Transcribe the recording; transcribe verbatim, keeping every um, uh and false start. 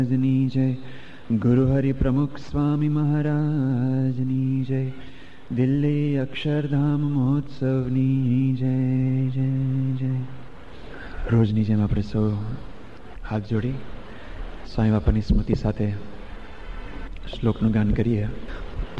ની જય. ગુરુ હરિ પ્રમુખ સ્વામી મહારાજની જય. દિલ્હી અક્ષરધામ મહોત્સવની જય જય જય. રોજની જેમ આપણે સૌ હાથ જોડી સ્વામી બાપાની સ્મૃતિ સાથે શ્લોકનું ગાન કરીએ.